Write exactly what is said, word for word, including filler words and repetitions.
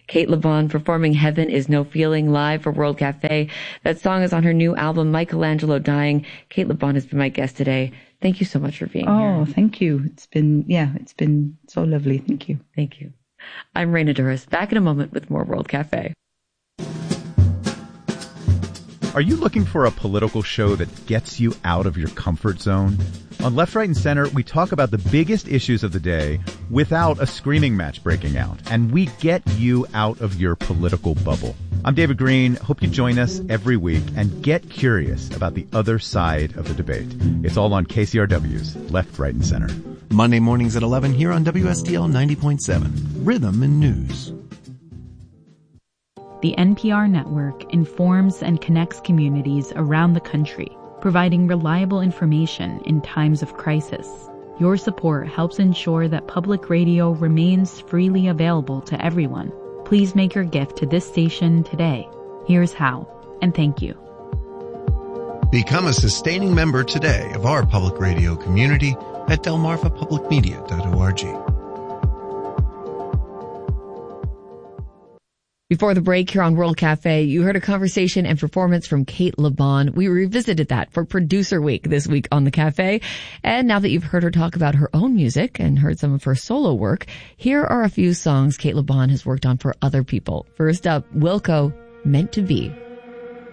Cate Le Bon performing Heaven Is No Feeling live for World Cafe. That song is on her new album, Michelangelo Dying. Cate Le Bon has been my guest today. Thank you so much for being oh, here. Oh, thank you. It's been, yeah, it's been so lovely. Thank you. Thank you. I'm Raina Douris, back in a moment with more World Cafe. Are you looking for a political show that gets you out of your comfort zone? On Left, Right, and Center, we talk about the biggest issues of the day without a screaming match breaking out, and we get you out of your political bubble. I'm David Green. Hope you join us every week and get curious about the other side of the debate. It's all on K C R W's Left, Right, and Center. Monday mornings at eleven here on W S D L ninety point seven. Rhythm and News. The N P R network informs and connects communities around the country, providing reliable information in times of crisis. Your support helps ensure that public radio remains freely available to everyone. Please make your gift to this station today. Here's how, and thank you. Become a sustaining member today of our public radio community at delmarva public media dot org. Before the break here on World Cafe, you heard a conversation and performance from Cate Le Bon. We revisited that for Producer Week this week on the Cafe. And now that you've heard her talk about her own music and heard some of her solo work, here are a few songs Cate Le Bon has worked on for other people. First up, Wilco, Meant to Be.